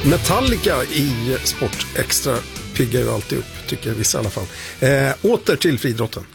Metallica i Sport Extra piggar ju alltid upp, tycker vissa i alla fall. Åter till friidrotten.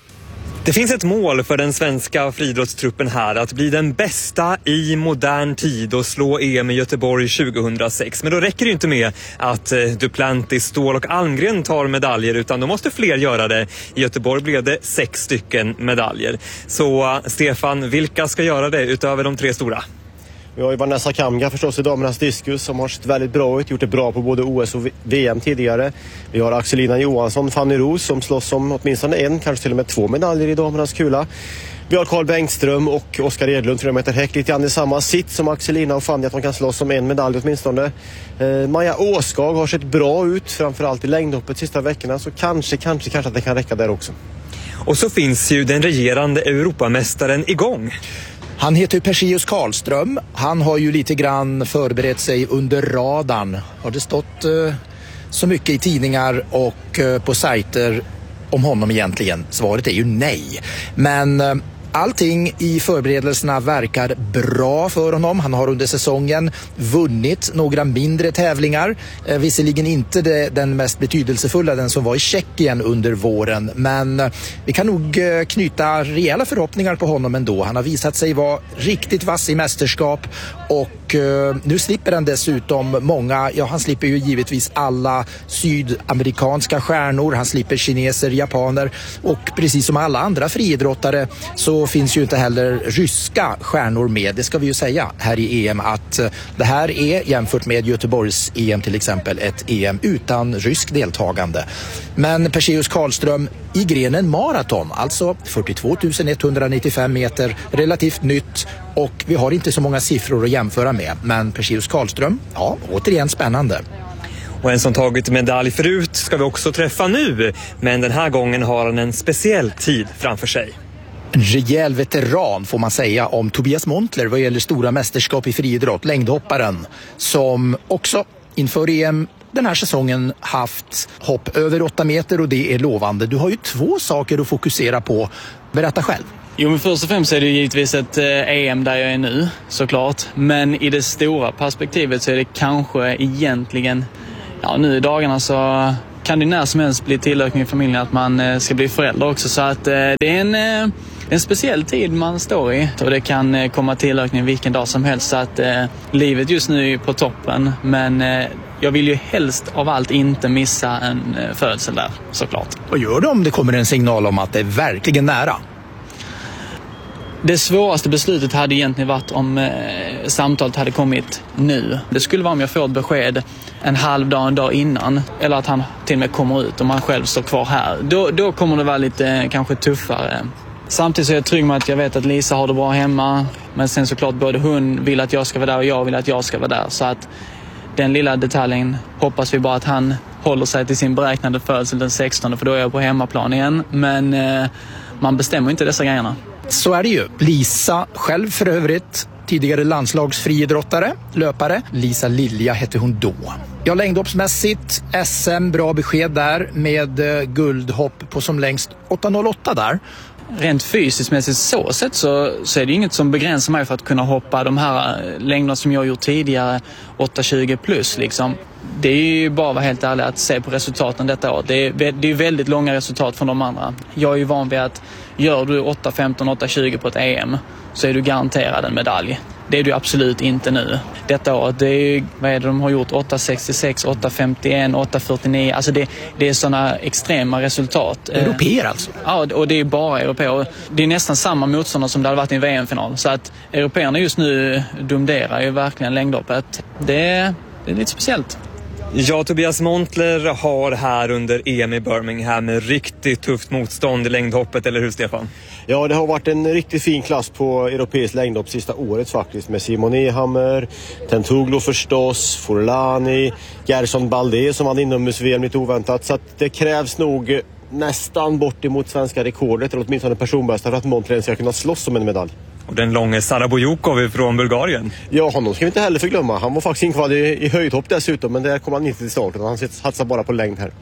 Det finns ett mål för den svenska friidrottstruppen här att bli den bästa i modern tid och slå EM i Göteborg 2006. Men då räcker det inte med att Duplantis, Ståhl och Almgren tar medaljer, utan då måste fler göra det. I Göteborg blev det 6 stycken medaljer. Så Stefan, vilka ska göra det utöver de 3 stora? Vi har ju Vanessa Kamga förstås i damernas diskus som har sett väldigt bra ut, gjort det bra på både OS och VM tidigare. Vi har Axelina Johansson, Fanny Ros som slåss om åtminstone 1, kanske till och med 2 medaljer i damernas kula. Vi har Carl Bengtström och Oskar Edlund, 3 meter häck, lite grann i samma sitt som Axelina och Fanny, att de kan slåss om 1 medalj åtminstone. Maja Åskag har sett bra ut, framförallt i längdhoppet sista veckorna, så kanske att det kan räcka där också. Och så finns ju den regerande Europamästaren igång. Han heter Perseus Karlström. Han har ju lite grann förberett sig under radarn. Har det stått så mycket i tidningar och på sajter om honom egentligen? Svaret är ju nej. Men allting i förberedelserna verkar bra för honom. Han har under säsongen vunnit några mindre tävlingar. Visserligen inte den mest betydelsefulla, den som var i Tjeckien under våren. Men vi kan nog knyta rejäla förhoppningar på honom ändå. Han har visat sig vara riktigt vass i mästerskap. Och nu slipper han dessutom han slipper ju givetvis alla sydamerikanska stjärnor. Han slipper kineser, japaner. Och precis som alla andra friidrottare så finns ju inte heller ryska stjärnor med. Det ska vi ju säga här i EM, att det här är jämfört med Göteborgs EM till exempel ett EM utan rysk deltagande. Men Perseus Karlström i grenen maraton, alltså 42 195 meter, relativt nytt, och vi har inte så många siffror att jämföra med. Men Perseus Karlström, ja, återigen spännande. Och en som tagit medalj förut ska vi också träffa nu, men den här gången har han en speciell tid framför sig. En rejäl veteran får man säga om Tobias Montler vad gäller stora mästerskap i friidrott, längdhopparen, som också inför EM den här säsongen haft hopp över 8 meter, och det är lovande. Du har ju 2 saker att fokusera på. Berätta själv. Jo, men först och främst är det givetvis ett EM där jag är nu, såklart. Men i det stora perspektivet så är det kanske egentligen, nu i dagarna så kan det när som helst bli tillräckligt i familjen att man ska bli förälder också. Så att det är en speciell tid man står i, och det kan komma tillräckligt vilken dag som helst. Så att livet just nu är på toppen, men jag vill ju helst av allt inte missa en födsel där, såklart. Vad gör du om det kommer en signal om att det är verkligen nära? Det svåraste beslutet hade egentligen varit om samtalet hade kommit nu. Det skulle vara om jag får ett besked en halv dag, en dag innan. Eller att han till och med kommer ut och man själv står kvar här. Då kommer det vara lite kanske tuffare. Samtidigt så är jag trygg med att jag vet att Lisa har det bra hemma. Men sen såklart både hon vill att jag ska vara där och jag vill att jag ska vara där. Så att den lilla detaljen hoppas vi bara att han håller sig till sin beräknade födsel den 16, för då är jag på hemmaplan igen. Men man bestämmer inte dessa grejerna. Så är det ju. Lisa själv för övrigt, tidigare landslagsfriidrottare, löpare. Lisa Lilja hette hon då. Ja, längdhoppsmässigt, SM, bra besked där med guldhopp på som längst 8.08 där. Rent fysiskt mässigt så är det inget som begränsar mig för att kunna hoppa de här längderna som jag gjort tidigare, 8.20 plus liksom. Det är ju bara att vara helt ärlig att se på resultaten detta år. Det är väldigt långa resultat från de andra. Jag är ju van vid att gör du 8.15, 8.20 på ett EM så är du garanterad en medalj. Det är du absolut inte nu. Detta år, det är, vad är det de har gjort? 8.66, 8.51, 8.49. Alltså det är sådana extrema resultat. Europeer alltså? Ja, och det är bara europeer. Det är nästan samma motståndare som det hade varit i en VM-final. Så att europeerna just nu domderar ju verkligen längdhoppet. Det är lite speciellt. Ja, Tobias Montler har här under EM i Birmingham med riktigt tufft motstånd i längdhoppet, eller hur Stefan? Ja, det har varit en riktigt fin klass på europeisk längdhopp sista året faktiskt, med Simon Ehammer, Tentoglu förstås, Forlani, Gerson Balde som vann inomhus-VM lite oväntat. Så att det krävs nog nästan bort emot svenska rekordet, eller åtminstone personbästa, för att Montler ska kunna slåss om en medalj. Och den långa Sara Bojukov från Bulgarien. Ja, honom ska vi inte heller förglömma. Han var faktiskt inkvad i höjdhopp dessutom, men det kom han inte till starten. Han satsar bara på längd här.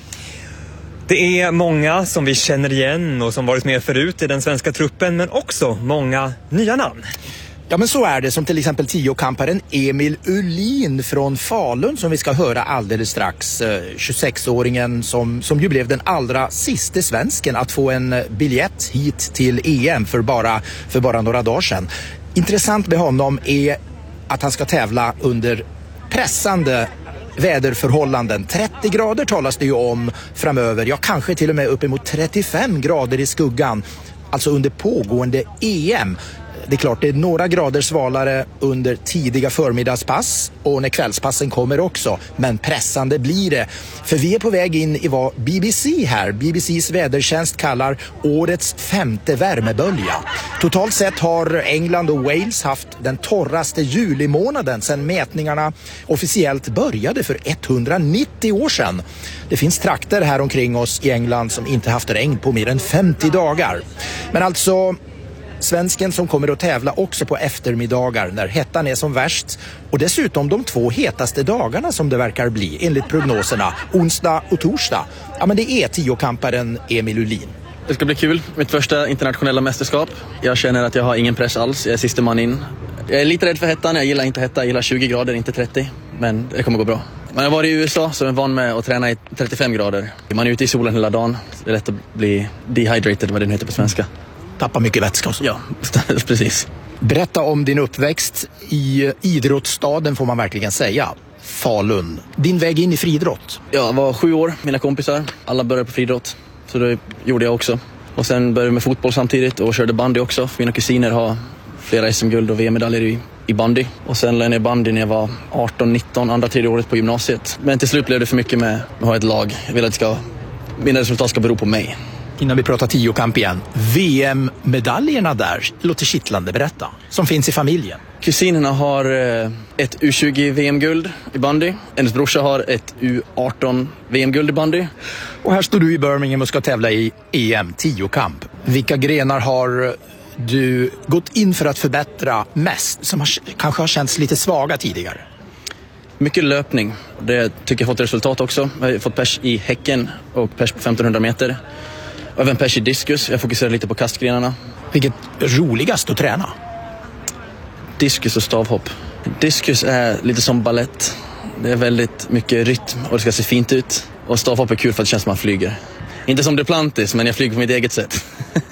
Det är många som vi känner igen och som varit med förut i den svenska truppen, men också många nya namn. Ja, men så är det, som till exempel tiokamparen Emil Ullin från Falun som vi ska höra alldeles strax. 26-åringen som ju blev den allra sista svensken att få en biljett hit till EM för bara några dagar sedan. Intressant med honom är att han ska tävla under pressande väderförhållanden. 30 grader talas det ju om framöver. Ja, kanske till och med uppemot 35 grader i skuggan. Alltså under pågående EM. Det är klart, det är några grader svalare under tidiga förmiddagspass och när kvällspassen kommer också. Men pressande blir det. För vi är på väg in i vad BBCs vädertjänst kallar årets 5:e värmebölja. Totalt sett har England och Wales haft den torraste julimånaden sedan mätningarna officiellt började för 190 år sedan. Det finns trakter här omkring oss i England som inte haft regn på mer än 50 dagar. Men alltså, svensken som kommer att tävla också på eftermiddagar när hettan är som värst. Och dessutom de 2 hetaste dagarna som det verkar bli enligt prognoserna, onsdag och torsdag. Ja, men det är tiokamparen Emil Ullin. Det ska bli kul. Mitt första internationella mästerskap. Jag känner att jag har ingen press alls. Jag är sista man in. Jag är lite rädd för hettan. Jag gillar inte hetta. Jag gillar 20 grader, inte 30. Men det kommer gå bra. Man har varit i USA så är van med att träna i 35 grader. Man är ute i solen hela dagen. Det är lätt att bli dehydrated, vad det heter på svenska. Tappa mycket vätska och så. Ja, precis. Berätta om din uppväxt i idrottsstaden får man verkligen säga. Falun. Din väg in i friidrott? Jag var 7 år, mina kompisar. Alla började på friidrott. Så det gjorde jag också. Och sen började jag med fotboll samtidigt och körde bandy också. Mina kusiner har flera SM-guld och VM-medaljer i bandy. Och sen lärde jag bandy när jag var 18-19, andra 3 året på gymnasiet. Men till slut blev det för mycket med att ha ett lag. Jag vill att mina resultat ska bero på mig. Innan vi pratar tiokamp igen. VM-medaljerna där låter kittlande, berätta. Som finns i familjen. Kusinerna har ett U20 VM-guld i bandy. Hennes brorsa har ett U18 VM-guld i bandy. Och här står du i Birmingham och ska tävla i EM tiokamp. Vilka grenar har du gått in för att förbättra mest? Som kanske har känts lite svaga tidigare. Mycket löpning. Det tycker jag fått resultat också. Jag har fått pers i häcken och pers på 1500 meter. Och även pers i diskus. Jag fokuserar lite på kastgrenarna. Vilket är roligast att träna? Diskus och stavhopp. Diskus är lite som ballett. Det är väldigt mycket rytm och det ska se fint ut. Och stavhopp är kul för att det känns som man flyger. Inte som Duplantis, men jag flyger på mitt eget sätt.